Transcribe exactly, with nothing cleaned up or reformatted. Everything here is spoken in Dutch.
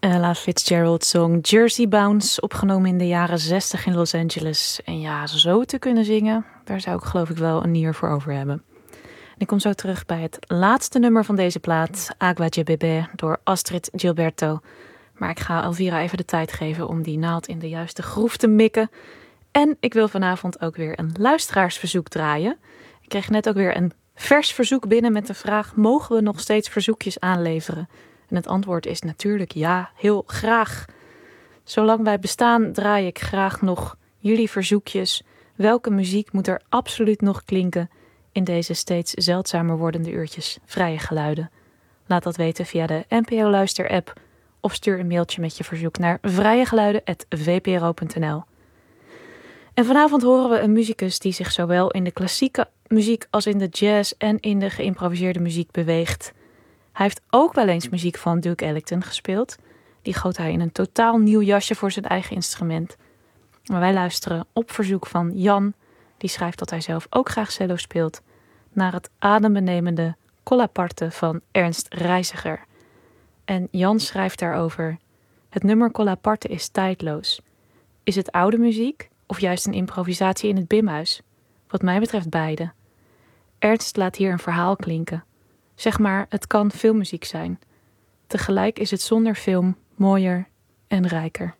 Ella Fitzgerald zong Jersey Bounce, opgenomen in de jaren zestig in Los Angeles. En ja, zo te kunnen zingen, daar zou ik geloof ik wel een nier voor over hebben. En ik kom zo terug bij het laatste nummer van deze plaat, Agua de Bebé, door Astrid Gilberto. Maar ik ga Elvira even de tijd geven om die naald in de juiste groef te mikken. En ik wil vanavond ook weer een luisteraarsverzoek draaien. Ik kreeg net ook weer een vers verzoek binnen met de vraag: mogen we nog steeds verzoekjes aanleveren? En het antwoord is natuurlijk ja, heel graag. Zolang wij bestaan draai ik graag nog jullie verzoekjes. Welke muziek moet er absoluut nog klinken in deze steeds zeldzamer wordende uurtjes vrije geluiden? Laat dat weten via de N P O Luister app of stuur een mailtje met je verzoek naar vrijegeluiden apenstaartje v p r o punt n l. En vanavond horen we een muzikus die zich zowel in de klassieke muziek als in de jazz en in de geïmproviseerde muziek beweegt. Hij heeft ook wel eens muziek van Duke Ellington gespeeld. Die goot hij in een totaal nieuw jasje voor zijn eigen instrument. Maar wij luisteren op verzoek van Jan, die schrijft dat hij zelf ook graag cello speelt, naar het adembenemende Collaparte van Ernst Reiziger. En Jan schrijft daarover: het nummer Collaparte is tijdloos. Is het oude muziek of juist een improvisatie in het bimhuis? Wat mij betreft beide. Ernst laat hier een verhaal klinken. Zeg maar, het kan filmmuziek zijn. Tegelijk is het zonder film mooier en rijker.